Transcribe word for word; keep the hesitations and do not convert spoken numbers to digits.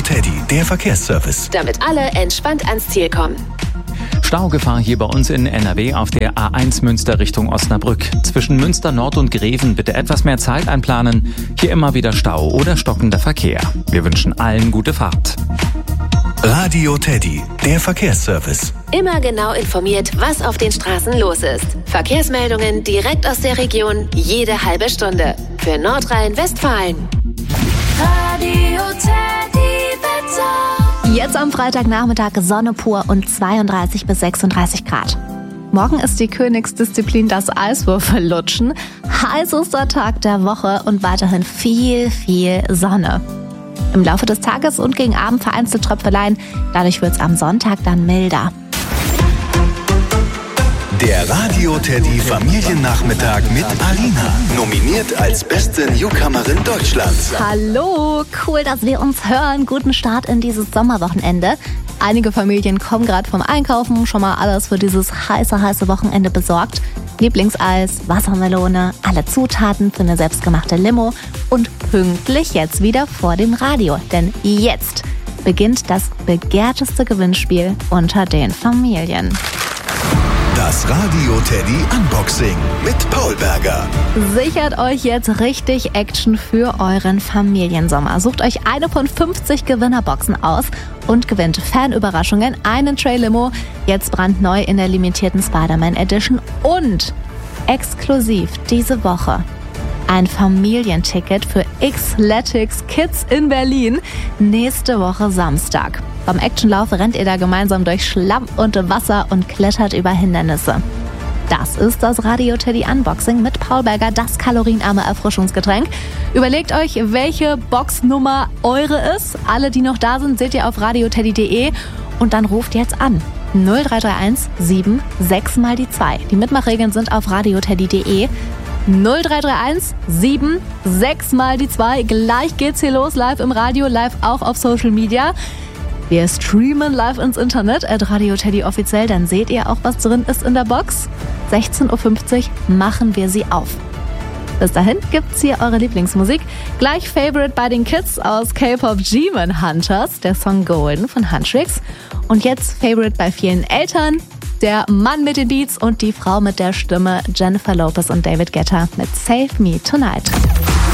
Radio Teddy, der Verkehrsservice. Damit alle entspannt ans Ziel kommen. Staugefahr hier bei uns in N R W auf der A eins Münster Richtung Osnabrück. Zwischen Münster Nord und Greven bitte etwas mehr Zeit einplanen. Hier immer wieder Stau oder stockender Verkehr. Wir wünschen allen gute Fahrt. Radio Teddy, der Verkehrsservice. Immer genau informiert, was auf den Straßen los ist. Verkehrsmeldungen direkt aus der Region, jede halbe Stunde. Für Nordrhein-Westfalen. Radio Teddy Wetter. Jetzt am Freitagnachmittag Sonne pur und zweiunddreißig bis sechsunddreißig Grad. Morgen ist die Königsdisziplin das Eiswürfellutschen. Heißester Tag der Woche und weiterhin viel, viel Sonne. Im Laufe des Tages und gegen Abend vereinzelt Tröpfeleien. Dadurch wird es am Sonntag dann milder. Der Radio Teddy Familiennachmittag mit Alina. Nominiert als beste Newcomerin Deutschlands. Hallo, cool, dass wir uns hören. Guten Start in dieses Sommerwochenende. Einige Familien kommen gerade vom Einkaufen, schon mal alles für dieses heiße, heiße Wochenende besorgt. Lieblingseis, Wassermelone, alle Zutaten für eine selbstgemachte Limo und pünktlich jetzt wieder vor dem Radio. Denn jetzt beginnt das begehrteste Gewinnspiel unter den Familien. Das Radio Teddy Unboxing mit Paul Berger. Sichert euch jetzt richtig Action für euren Familiensommer. Sucht euch eine von fünfzig Gewinnerboxen aus und gewinnt Fanüberraschungen, einen Tray-Limo, jetzt brandneu in der limitierten Spider-Man Edition und exklusiv diese Woche ein Familienticket für Xletics Kids in Berlin nächste Woche Samstag. Beim Actionlauf rennt ihr da gemeinsam durch Schlamm und Wasser und klettert über Hindernisse. Das ist das Radio Teddy Unboxing mit Paul Berger, das kalorienarme Erfrischungsgetränk. Überlegt euch, welche Boxnummer eure ist. Alle, die noch da sind, seht ihr auf radioteddy punkt de und dann ruft jetzt an. null drei drei eins sieben sechs mal die zwei. Die Mitmachregeln sind auf radioteddy punkt de. null drei drei eins sieben sechs mal die zwei. Gleich geht's hier los, live im Radio, live auch auf Social Media. Wir streamen live ins Internet, at Radio Teddy offiziell, dann seht ihr auch, was drin ist in der Box. sechzehn Uhr fünfzig machen wir sie auf. Bis dahin gibt's hier eure Lieblingsmusik. Gleich Favorite bei den Kids aus K-Pop Demon Hunters, der Song Golden von Huntrix. Und jetzt Favorite bei vielen Eltern, der Mann mit den Beats und die Frau mit der Stimme, Jennifer Lopez und David Guetta mit Save Me Tonight.